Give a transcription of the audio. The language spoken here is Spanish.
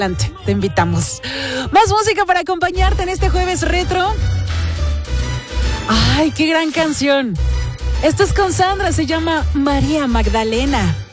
adelante, te invitamos. Más música para acompañarte en este jueves retro. ¡Ay, qué gran canción! Esto es con Sandra, se llama María Magdalena.